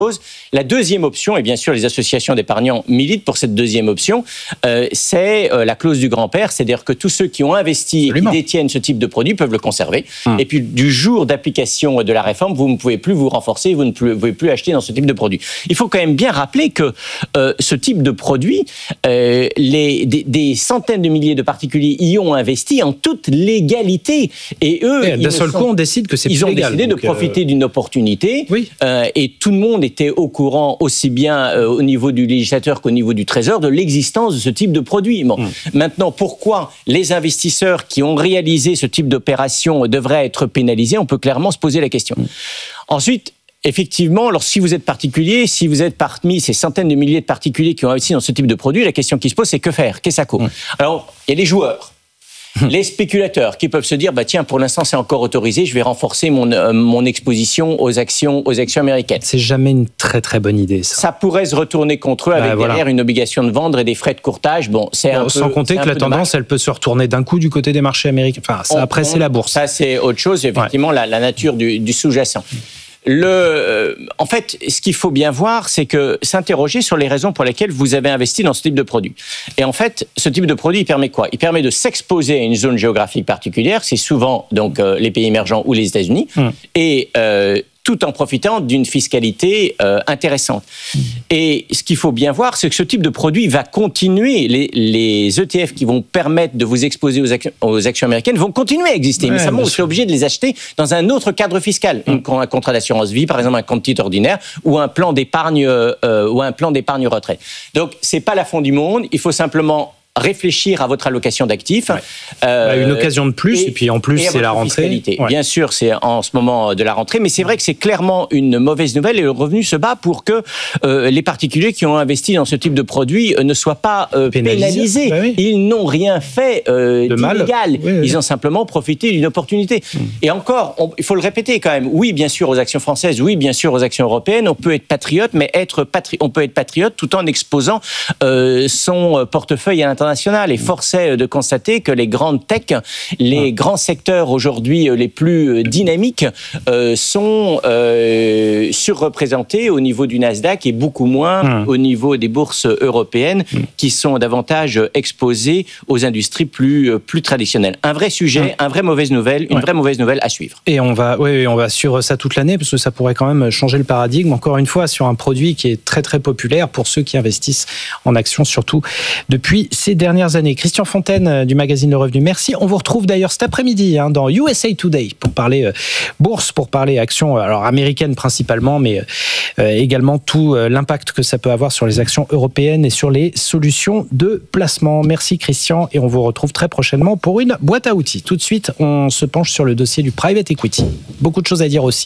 La deuxième option, et bien sûr les associations d'épargnants militent pour cette deuxième option, c'est la clause du grand-père, c'est-à-dire que tous ceux qui ont investi et qui détiennent ce type de produit peuvent le conserver. Et puis du jour d'application de la réforme, vous ne pouvez plus vous renforcer, vous ne pouvez plus acheter dans ce type de produit. Il faut quand même bien rappeler que ce type de produit, des centaines de milliers de particuliers y ont investi en toute légalité. Et eux, d'un seul coup, on décide que c'est plus légal. Ils ont décidé de profiter d'une opportunité. Oui. Et tout le monde était au courant, aussi bien au niveau du législateur qu'au niveau du Trésor, de l'existence de ce type de produit. Bon. Maintenant, pourquoi les investisseurs qui ont réalisé ce type d'opération devraient être pénalisés? On peut clairement se poser la question. Ensuite, effectivement, si vous êtes particulier, si vous êtes parmi ces centaines de milliers de particuliers qui ont investi dans ce type de produit, la question qui se pose, c'est que faire? Qu'est-ce que ça coûte? Alors, il y a les joueurs. Les spéculateurs qui peuvent se dire tiens, pour l'instant c'est encore autorisé, je vais renforcer mon exposition aux actions américaines. C'est jamais une très très bonne idée ça. Ça pourrait se retourner contre eux avec derrière une obligation de vendre et des frais de courtage. Sans compter que la tendance elle peut se retourner d'un coup du côté des marchés américains. Enfin, ça après c'est la bourse. Ça c'est autre chose, effectivement la nature du sous-jacent. En fait, ce qu'il faut bien voir, c'est que s'interroger sur les raisons pour lesquelles vous avez investi dans ce type de produit. Et en fait, ce type de produit, il permet quoi? Il permet de s'exposer à une zone géographique particulière. C'est souvent donc les pays émergents ou les États-Unis, et tout en profitant d'une fiscalité intéressante. Et ce qu'il faut bien voir, c'est que ce type de produit va continuer. Les ETF qui vont permettre de vous exposer aux actions américaines vont continuer à exister. Mais ça, vous serez obligé de les acheter dans un autre cadre fiscal. Un contrat d'assurance vie, par exemple, un compte titre ordinaire, ou un plan d'épargne retraite. Donc, c'est pas la fin du monde. Il faut simplement réfléchir à votre allocation d'actifs. Une occasion de plus, et puis en plus, c'est la rentrée. Bien sûr, c'est en ce moment de la rentrée, mais c'est vrai que c'est clairement une mauvaise nouvelle et le revenu se bat pour que les particuliers qui ont investi dans ce type de produit ne soient pas pénalisés. Ils n'ont rien fait d'illégal. Ils ont simplement profité d'une opportunité. Et encore, il faut le répéter quand même, oui, bien sûr, aux actions françaises, oui, bien sûr, aux actions européennes, on peut être patriote, mais on peut être patriote tout en exposant son portefeuille à l'international. Et force est de constater que les grandes tech, les grands secteurs aujourd'hui les plus dynamiques sont surreprésentés au niveau du Nasdaq et beaucoup moins au niveau des bourses européennes qui sont davantage exposées aux industries plus traditionnelles. Un vrai sujet, une vraie mauvaise nouvelle à suivre. Et on va suivre ça toute l'année parce que ça pourrait quand même changer le paradigme, encore une fois, sur un produit qui est très très populaire pour ceux qui investissent en actions, surtout depuis ces dernières années. Christian Fontaine du magazine Le Revenu, merci. On vous retrouve d'ailleurs cet après-midi dans USA Today pour parler bourse, pour parler actions alors américaines principalement, mais également tout l'impact que ça peut avoir sur les actions européennes et sur les solutions de placement. Merci Christian et on vous retrouve très prochainement pour une boîte à outils. Tout de suite, on se penche sur le dossier du private equity. Beaucoup de choses à dire aussi.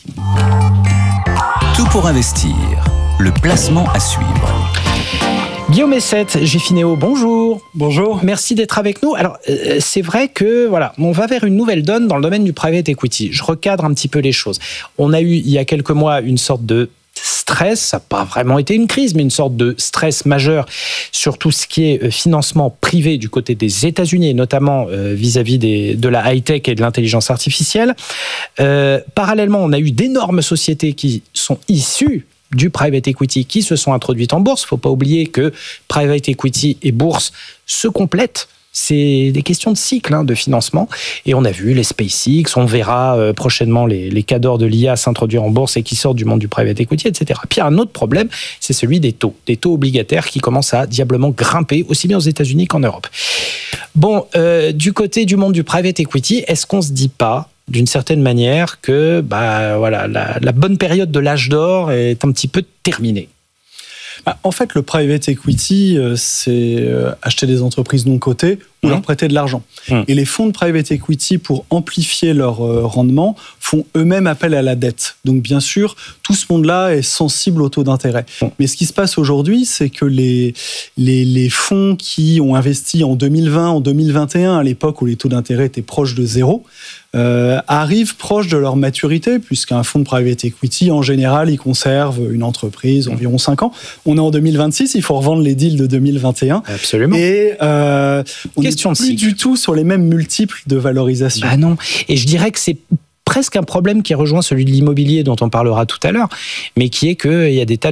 Tout pour investir, le placement à suivre. Guillaume Essette, GFinéo, bonjour. Bonjour. Merci d'être avec nous. Alors, c'est vrai que, on va vers une nouvelle donne dans le domaine du private equity. Je recadre un petit peu les choses. On a eu, il y a quelques mois, une sorte de stress, ça n'a pas vraiment été une crise, mais une sorte de stress majeur sur tout ce qui est financement privé du côté des États-Unis, et notamment vis-à-vis de la high-tech et de l'intelligence artificielle. Parallèlement, on a eu d'énormes sociétés qui sont issues du private equity qui se sont introduites en bourse. Il ne faut pas oublier que private equity et bourse se complètent. C'est des questions de cycle de financement. Et on a vu les SpaceX, on verra prochainement les cadors de l'IA s'introduire en bourse et qui sortent du monde du private equity, etc. Puis il y a un autre problème, c'est celui des taux obligataires qui commencent à diablement grimper, aussi bien aux États-Unis qu'en Europe. Bon, du côté du monde du private equity, est-ce qu'on ne se dit pas d'une certaine manière que la bonne période de l'âge d'or est un petit peu terminée? En fait, le private equity, c'est acheter des entreprises non cotées ou leur prêter de l'argent. Et les fonds de private equity, pour amplifier leur rendement, font eux-mêmes appel à la dette. Donc bien sûr, tout ce monde-là est sensible au taux d'intérêt. Mais ce qui se passe aujourd'hui, c'est que les fonds qui ont investi en 2020, en 2021, à l'époque où les taux d'intérêt étaient proches de zéro, arrivent proches de leur maturité, puisqu'un fonds de private equity, en général, il conserve une entreprise environ 5 ans. On est en 2026, il faut revendre les deals de 2021. Absolument. Et on n'est plus du tout sur les mêmes multiples de valorisation. Bah non. Et je dirais que c'est presque un problème qui rejoint celui de l'immobilier dont on parlera tout à l'heure, mais qui est qu'il y a des tas